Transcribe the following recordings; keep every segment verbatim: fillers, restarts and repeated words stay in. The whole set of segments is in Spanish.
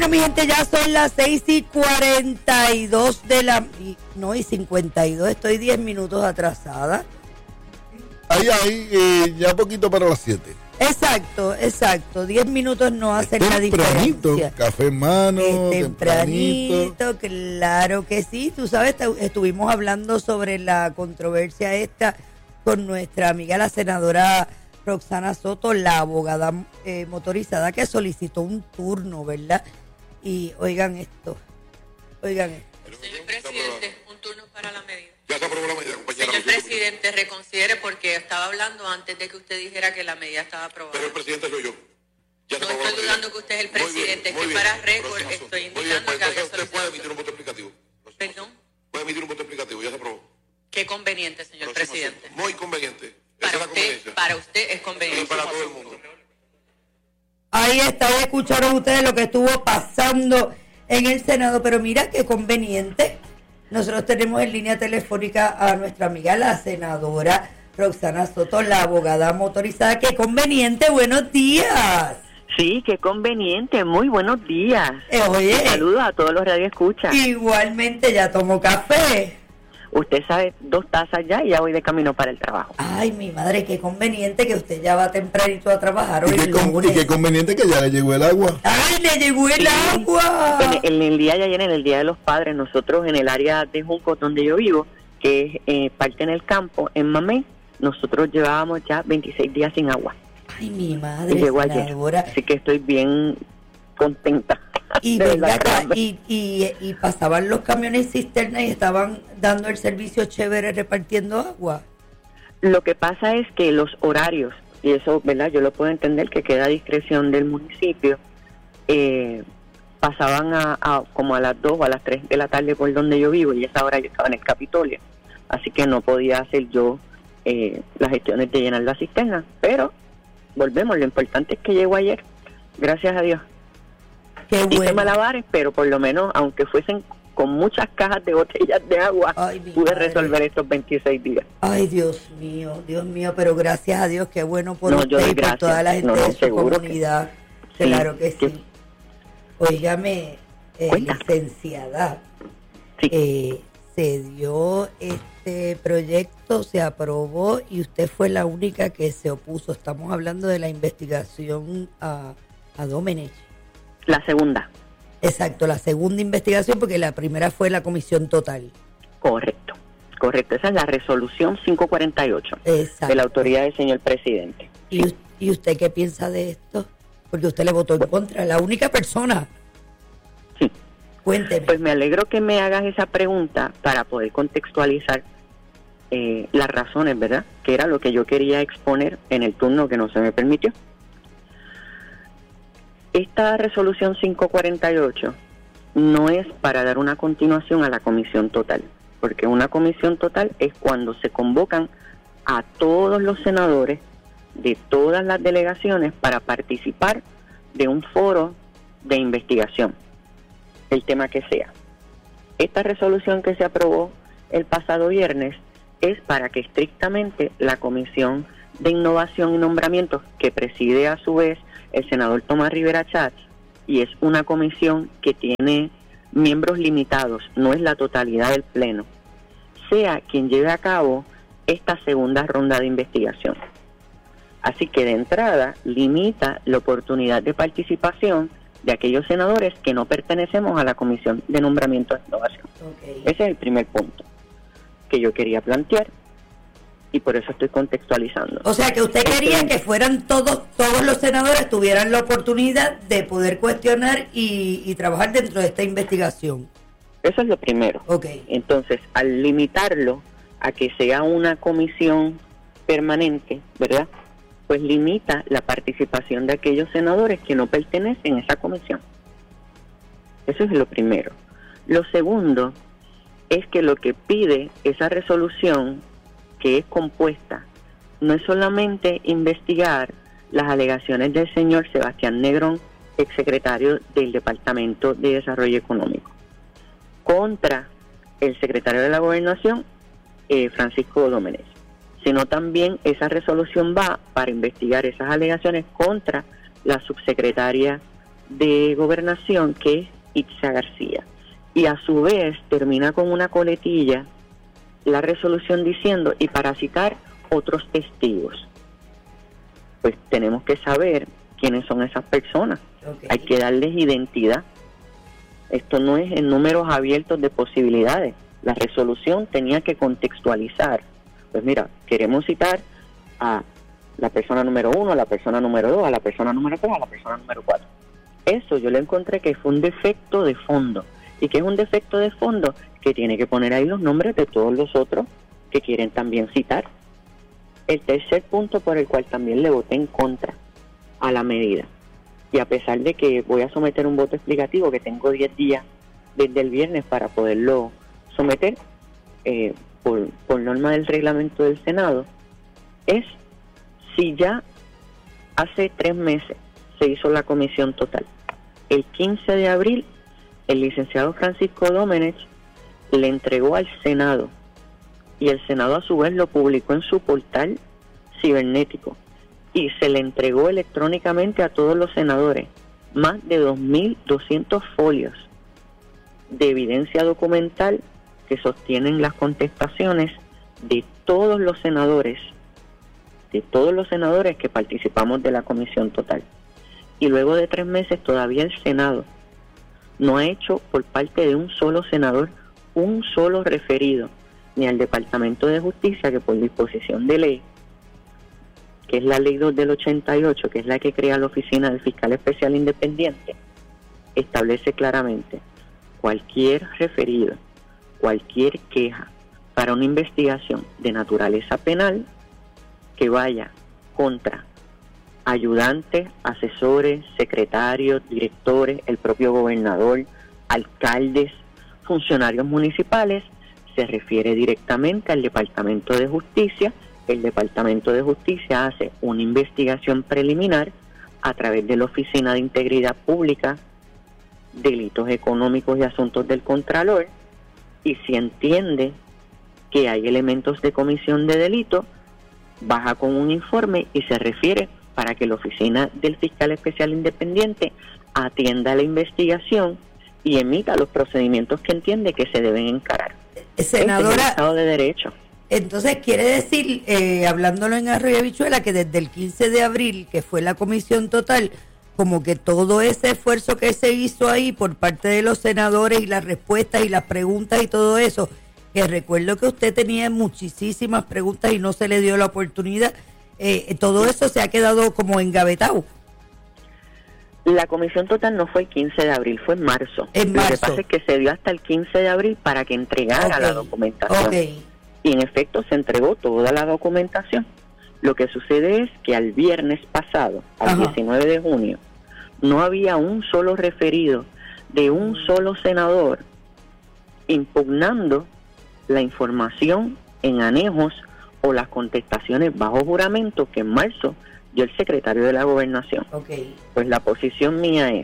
Bueno, mi gente, ya son las seis y cuarenta y dos de la... No, y cincuenta y dos, estoy diez minutos atrasada. Ahí, ahí, eh, ya poquito para las siete. Exacto, exacto. diez minutos no hacen la Tempranito, diferencia. café en mano, Es tempranito. tempranito, claro que sí. Tú sabes, estuvimos hablando sobre la controversia esta con nuestra amiga la senadora Roxana Soto, la abogada eh, motorizada que solicitó un turno, ¿verdad? Y oigan esto, oigan esto. Señor presidente, un turno para la medida. Ya se aprobó la medida, compañera. Señor presidente, reconsidere porque estaba hablando antes de que usted dijera que la medida estaba aprobada. Pero el presidente soy yo. Ya se No aprobó la estoy medida. dudando que usted es el Muy bien, presidente, es muy que bien. para récord Próximo asunto. estoy Muy bien, indicando pues que había entonces usted puede emitir solicitado. un voto explicativo. Próximo Perdón, asunto. Puede emitir un voto explicativo, ya se aprobó. qué conveniente, señor Próximo presidente. asunto. Muy conveniente. Esa Para es la usted, conveniencia. para usted es Y conveniente. para todo el mundo. Ahí está, ya escucharon ustedes lo que estuvo pasando en el Senado, pero mira qué conveniente. Nosotros tenemos en línea telefónica a nuestra amiga la senadora Roxana Soto, la abogada motorizada. Qué conveniente, buenos días. Sí, qué conveniente, muy buenos días. Eh, oye, Saludos a todos los radioescuchas. igualmente ya tomó café. Usted sabe, dos tazas ya y ya voy de camino para el trabajo. Ay, mi madre, qué conveniente que usted ya va tempranito a trabajar hoy Y qué, con- lunes. y qué conveniente que ya le llegó el agua. Ay, le llegó el Sí. agua. En, en el día de ayer, en el Día de los Padres, nosotros en el área de Junco, donde yo vivo, que es eh, parte en el campo, en Mamey, nosotros llevábamos ya veintiséis días sin agua. Ay, mi Y madre, llegó ayer. senadora. Así que estoy bien contenta. Y De venga verdad, acá, caramba. y, y, y pasaban los camiones cisterna y estaban dando el servicio chévere repartiendo agua. Lo que pasa es que los horarios, y eso, ¿verdad? Yo lo puedo entender que queda a discreción del municipio, eh, pasaban a, a como a las dos o a las tres de la tarde por donde yo vivo, y a esa hora yo estaba en el Capitolio, así que no podía hacer yo eh, las gestiones de llenar la cisterna, pero volvemos, lo importante es que llegó ayer, gracias a Dios. Qué Hice bueno. malabares, pero por lo menos, aunque fuesen con muchas cajas de botellas de agua, Ay, mi pude madre. resolver estos veintiséis días. Ay, Dios mío, Dios mío, pero gracias a Dios, qué bueno por No, yo usted doy y por gracias. toda la gente No, no, de su seguro que- comunidad. Sí, Claro que que- sí. Óigame, eh, Cuenta. licenciada, Sí. eh, se dio este proyecto, se aprobó y usted fue la única que se opuso. Estamos hablando de la investigación a, a Domenech. La segunda. Exacto, la segunda investigación, porque la primera fue la comisión total. Correcto, correcto. Esa es la resolución quinientos cuarenta y ocho Exacto. de la autoridad del señor presidente. ¿Y, us- ¿Y usted qué piensa de esto? Porque usted le votó en contra, la única persona. Sí, Cuénteme. pues me alegro que me hagas esa pregunta para poder contextualizar eh, las razones, ¿verdad? Que era lo que yo quería exponer en el turno que no se me permitió. Esta resolución quinientos cuarenta y ocho no es para dar una continuación a la comisión total, porque una comisión total es cuando se convocan a todos los senadores de todas las delegaciones para participar de un foro de investigación, el tema que sea. Esta resolución que se aprobó el pasado viernes es para que estrictamente la Comisión de Innovación y Nombramientos, que preside a su vez el senador Tomás Rivera Chats, y es una comisión que tiene miembros limitados, no es la totalidad del pleno, sea quien lleve a cabo esta segunda ronda de investigación. Así que de entrada limita la oportunidad de participación de aquellos senadores que no pertenecemos a la Comisión de Nombramiento e Innovación. Ok. Ese es el primer punto que yo quería plantear y por eso estoy contextualizando. O sea, que usted quería que fueran todos, todos los senadores tuvieran la oportunidad de poder cuestionar y, y trabajar dentro de esta investigación. Eso es lo primero. Ok. Entonces, al limitarlo a que sea una comisión permanente, ¿verdad? Pues limita la participación de aquellos senadores que no pertenecen a esa comisión. Eso es lo primero. Lo segundo es que lo que pide esa resolución, que es compuesta, no es solamente investigar las alegaciones del señor Sebastián Negrón, exsecretario del Departamento de Desarrollo Económico, contra el secretario de la Gobernación, eh, Francisco Domenech, sino también esa resolución va para investigar esas alegaciones contra la subsecretaria de Gobernación, que es Itza García. Y a su vez termina con una coletilla la resolución diciendo, y para citar otros testigos. Pues tenemos que saber quiénes son esas personas. Okay. Hay que darles identidad. Esto no es en números abiertos de posibilidades. La resolución tenía que contextualizar. Pues mira, queremos citar a la persona número uno, a la persona número dos, a la persona número tres, a la persona número cuatro. Eso yo le encontré que fue un defecto de fondo. ¿Y qué es un defecto de fondo? Que tiene que poner ahí los nombres de todos los otros que quieren también citar. El tercer punto por el cual también le voté en contra a la medida, y a pesar de que voy a someter un voto explicativo, que tengo diez días desde el viernes para poderlo someter eh, por, por norma del reglamento del Senado, es si ya hace tres meses se hizo la comisión total. El quince de abril, el licenciado Francisco Domenech le entregó al Senado, y el Senado a su vez lo publicó en su portal cibernético, y se le entregó electrónicamente a todos los senadores más de dos mil doscientos folios de evidencia documental que sostienen las contestaciones de todos los senadores, de todos los senadores que participamos de la comisión total. Y luego de tres meses todavía el Senado no ha hecho por parte de un solo senador un solo referido, ni al Departamento de Justicia, que por disposición de ley, que es la ley dos del ochenta y ocho, que es la que crea la Oficina del Fiscal Especial Independiente, establece claramente cualquier referido, cualquier queja para una investigación de naturaleza penal que vaya contra ayudantes, asesores, secretarios, directores, el propio gobernador, alcaldes, funcionarios municipales, se refiere directamente al Departamento de Justicia. El Departamento de Justicia hace una investigación preliminar a través de la Oficina de Integridad Pública, Delitos Económicos y Asuntos del Contralor, y si entiende que hay elementos de comisión de delito, baja con un informe y se refiere para que la Oficina del Fiscal Especial Independiente atienda la investigación y emita los procedimientos que entiende que se deben encarar. Senadora, este es el Estado de Derecho. Entonces quiere decir, eh, hablándolo en Arroyo Habichuela, que desde el quince de abril, que fue la comisión total, como que todo ese esfuerzo que se hizo ahí por parte de los senadores y las respuestas y las preguntas y todo eso, que recuerdo que usted tenía muchísimas preguntas y no se le dio la oportunidad, eh, todo eso se ha quedado como engavetado. La comisión total no fue el quince de abril, fue en marzo. En marzo. Lo que pasa es que se dio hasta el quince de abril para que entregara okay. la documentación. Okay. Y en efecto se entregó toda la documentación. Lo que sucede es que al viernes pasado, al Ajá. diecinueve de junio, no había un solo referido de un solo senador impugnando la información en anejos o las contestaciones bajo juramento que en marzo dio el secretario de la Gobernación. Okay. Pues la posición mía es,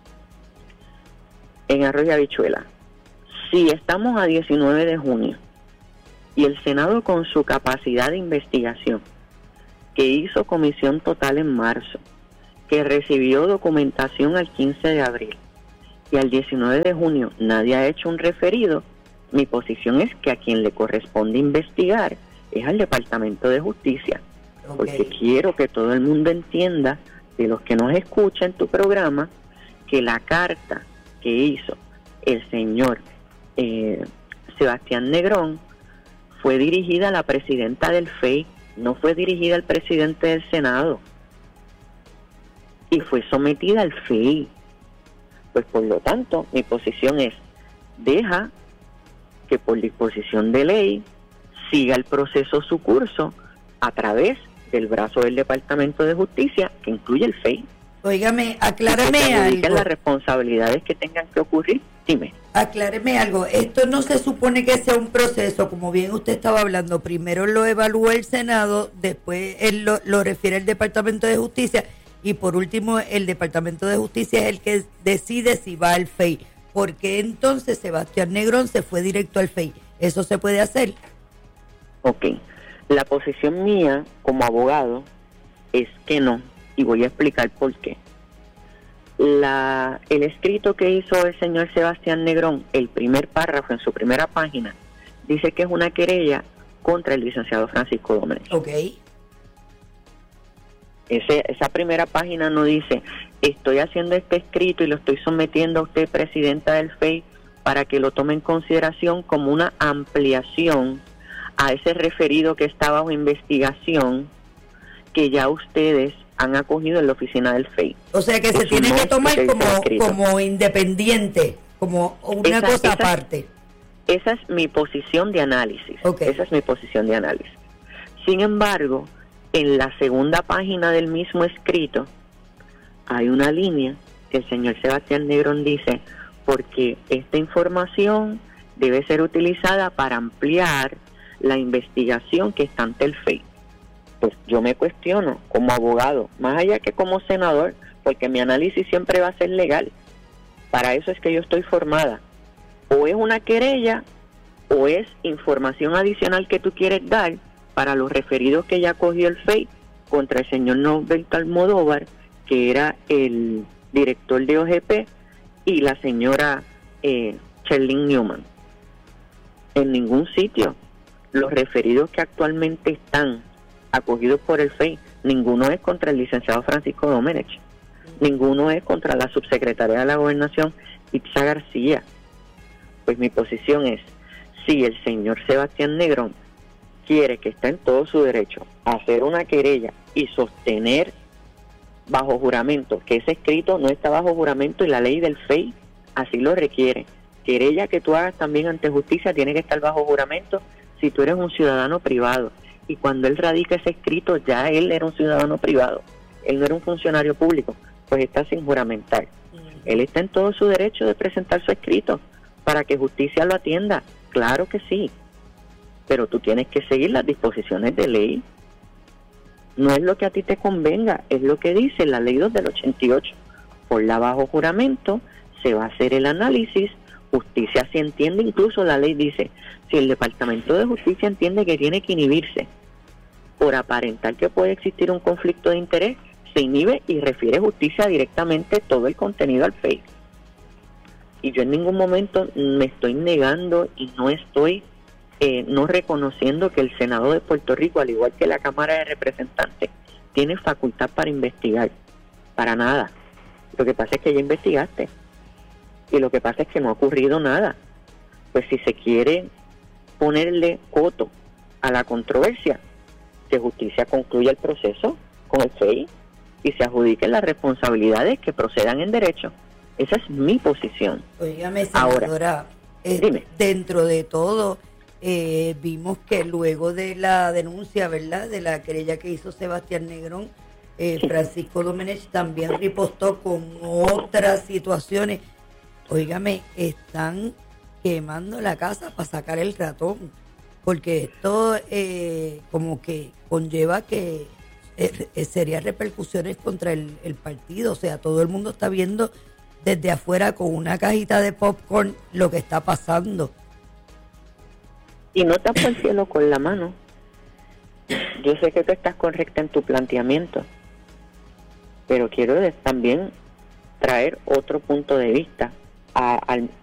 en Arroyo Habichuela, si estamos a diecinueve de junio y el Senado con su capacidad de investigación, que hizo comisión total en marzo, que recibió documentación al quince de abril y al diecinueve de junio nadie ha hecho un referido, mi posición es que a quien le corresponde investigar es al Departamento de Justicia. Okay. Porque quiero que todo el mundo entienda, de los que nos escuchan en tu programa, que la carta que hizo el señor eh, Sebastián Negrón fue dirigida a la presidenta del F E I, no fue dirigida al presidente del Senado, y fue sometida al F E I. Pues por lo tanto, mi posición es, deja que por disposición de ley siga el proceso su curso a través del brazo del Departamento de Justicia, que incluye el F E I. Óigame, acláreme algo. Las responsabilidades que tengan que ocurrir, dime. Acláreme algo, esto no se supone que sea un proceso, como bien usted estaba hablando, primero lo evalúa el Senado, después él lo, lo refiere al Departamento de Justicia, y por último el Departamento de Justicia es el que decide si va al F E I. ¿Por qué entonces Sebastián Negrón se fue directo al F E I? ¿Eso se puede hacer? Ok, la posición mía como abogado es que no, y voy a explicar por qué. la, el escrito que hizo el señor Sebastián Negrón, el primer párrafo en su primera página, dice que es una querella contra el licenciado Francisco Domenech. Ok. Ese, esa primera página no dice, estoy haciendo este escrito y lo estoy sometiendo a usted, presidenta del F E I, para que lo tome en consideración como una ampliación a ese referido que está bajo investigación que ya ustedes han acogido en la oficina del F E I. O sea que se Eso tiene no que es tomar lo que como, está escrito. como independiente, como una Esa- cosa esa- aparte. Esa es mi posición de análisis. Ok. Esa es mi posición de análisis. Sin embargo, en la segunda página del mismo escrito hay una línea que el señor Sebastián Negrón dice, porque esta información debe ser utilizada para ampliar la investigación que está ante el F E I. Pues yo me cuestiono como abogado, más allá que como senador, porque mi análisis siempre va a ser legal. Para eso es que yo estoy formada. O es una querella o es información adicional que tú quieres dar para los referidos que ya cogió el F E I contra el señor Norberto Almodóvar, que era el director de O G P, y la señora eh, Sherlyn Newman. En ningún sitio los referidos que actualmente están acogidos por el F E I, ninguno es contra el licenciado Francisco Domenech, ninguno es contra la subsecretaria de la Gobernación, Itza García. Pues mi posición es, si el señor Sebastián Negrón quiere, que está en todo su derecho, a hacer una querella y sostener bajo juramento, que ese escrito no está bajo juramento y la ley del F E I así lo requiere. Querella que tú hagas también ante justicia tiene que estar bajo juramento si tú eres un ciudadano privado. Y cuando él radica ese escrito, ya él era un ciudadano privado, él no era un funcionario público, pues está sin juramentar. Él está en todo su derecho de presentar su escrito para que justicia lo atienda, claro que sí, pero tú tienes que seguir las disposiciones de ley. No es lo que a ti te convenga, es lo que dice la ley dos del ochenta y ocho. Por la bajo juramento se va a hacer el análisis, justicia se entiende, incluso la ley dice, si el Departamento de Justicia entiende que tiene que inhibirse por aparentar que puede existir un conflicto de interés, se inhibe y refiere justicia directamente todo el contenido al F E I. Y yo en ningún momento me estoy negando y no estoy eh, no reconociendo que el Senado de Puerto Rico, al igual que la Cámara de Representantes, tiene facultad para investigar. Para nada. Lo que pasa es que ya investigaste. Y lo que pasa es que no ha ocurrido nada. Pues si se quiere ponerle coto a la controversia, que justicia concluya el proceso con el F E I y se adjudiquen las responsabilidades que procedan en derecho. Esa es mi posición. Óigame, senadora, Ahora, eh, dime. dentro de todo, eh, vimos que luego de la denuncia, ¿verdad?, de la querella que hizo Sebastián Negrón, eh, Francisco Domenech también ripostó con otras situaciones. Óigame, están quemando la casa para sacar el ratón, porque esto eh, como que conlleva que eh, serían repercusiones contra el, el partido. O sea, todo el mundo está viendo desde afuera con una cajita de popcorn lo que está pasando. Y no tapo el cielo con la mano. Yo sé que tú estás correcta en tu planteamiento, pero quiero también traer otro punto de vista a, al,